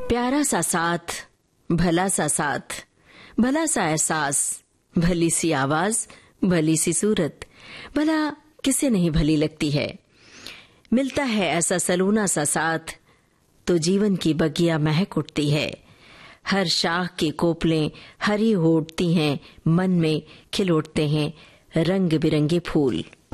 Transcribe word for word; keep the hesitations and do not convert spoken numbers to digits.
प्यारा सा साथ, भला सा साथ, भला सा एहसास, भली सी आवाज, भली सी सूरत, भला किसे नहीं भली लगती है। मिलता है ऐसा सलूना सा साथ तो जीवन की बगिया महक उठती है। हर शाख की कोपलें हरी हो उठती हैं, मन में खिल उठते हैं रंग बिरंगे फूल।